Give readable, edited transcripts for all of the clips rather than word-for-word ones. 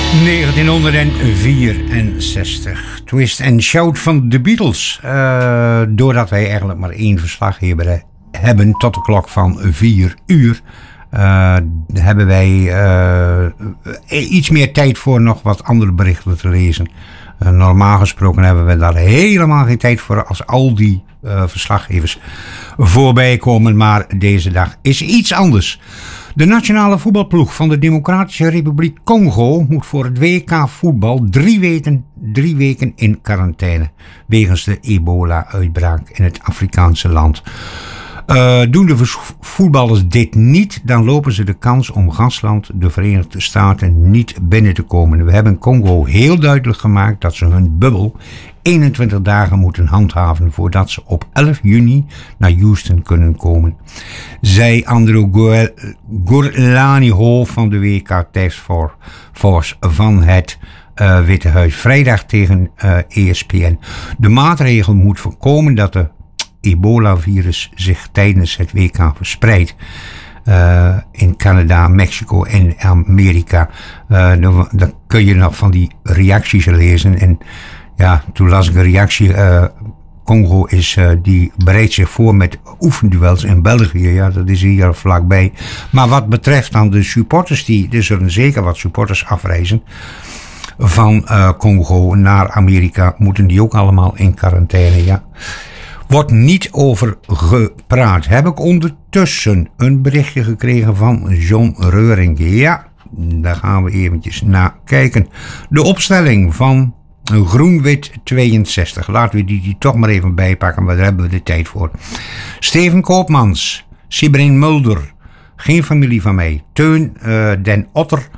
1964. Twist and Shout van de Beatles. Doordat wij eigenlijk maar één verslaggever hebben tot de klok van 4 uur... hebben wij iets meer tijd voor nog wat andere berichten te lezen. Normaal gesproken hebben we daar helemaal geen tijd voor als al die verslaggevers voorbij komen. Maar deze dag is iets anders. De nationale voetbalploeg van de Democratische Republiek Congo moet voor het WK voetbal 3 weken in quarantaine. Wegens de ebola-uitbraak in het Afrikaanse land. Doen de voetballers dit niet, dan lopen ze de kans om gastland de Verenigde Staten niet binnen te komen. We hebben Congo heel duidelijk gemaakt dat ze hun bubbel 21 dagen moeten handhaven voordat ze op 11 juni naar Houston kunnen komen. Zei Andrew Gorlani, hoofd van de WK Taskforce van het Witte Huis, vrijdag tegen ESPN. De maatregel moet voorkomen dat de ebola-virus zich tijdens het WK verspreidt. In Canada, Mexico en Amerika. Dan kun je nog van die reacties lezen. En ja, toen las ik een reactie. Congo die bereidt zich voor met oefenduels in België. Ja, dat is hier vlakbij. Maar wat betreft dan de supporters, er zullen zeker wat supporters afreizen van Congo naar Amerika. Moeten die ook allemaal in quarantaine, ja. Wordt niet over gepraat. Heb ik ondertussen een berichtje gekregen van John Reuring. Ja, daar gaan we eventjes naar kijken. De opstelling van Groen-Wit 62. Laten we die toch maar even bijpakken, maar daar hebben we de tijd voor. Steven Koopmans, Sibrin Mulder, geen familie van mij. Teun Den Otter.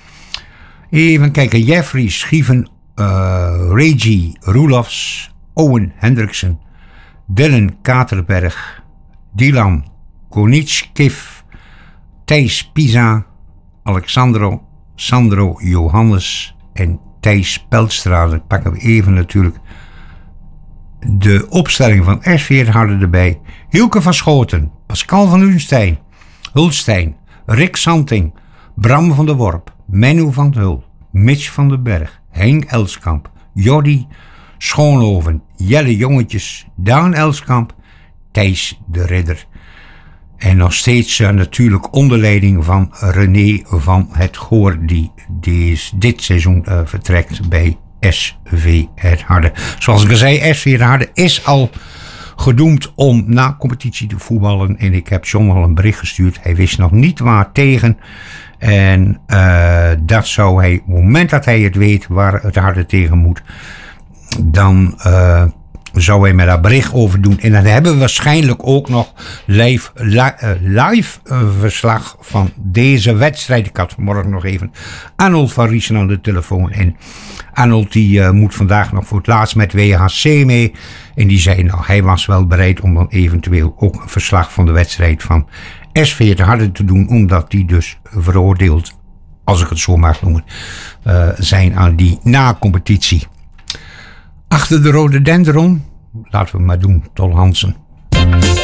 Even kijken, Jeffrey Schieven, Reggie Roelofs, Owen Hendriksen, Dylan Katerberg, Dylan Konitskiv, Thijs Pisa, Sandro Johannes en Thijs Peltstra. Dan pakken we even natuurlijk de opstelling van SV Harden erbij. Hielke van Schoten, Pascal van Ulenstein, Hulstein, Rick Santing, Bram van der Worp, Menno van het Hul, Mitch van den Berg, Henk Elskamp, Jordi Schoonhoven, Jelle Jongetjes, Daan Elskamp, Thijs de Ridder. En nog steeds natuurlijk onder leiding van René van het Goor, die dit seizoen vertrekt bij SV Het Harde. Zoals ik al zei, SV Het Harde is al gedoemd om na competitie te voetballen. En ik heb John al een bericht gestuurd. Hij wist nog niet waar tegen. En dat zou hij, op het moment dat hij het weet waar Het Harde tegen moet, dan zou hij me daar bericht over doen. En dan hebben we waarschijnlijk ook nog live verslag van deze wedstrijd. Ik had vanmorgen nog even Arnold van Riesen aan de telefoon. En Arnold die moet vandaag nog voor het laatst met WHC mee. En die zei hij was wel bereid om dan eventueel ook een verslag van de wedstrijd van SV Het Harde te doen. Omdat die dus veroordeeld, als ik het zo mag noemen, zijn aan die na-competitie. Achter de rode dendron, laten we maar doen, Tol Hansen.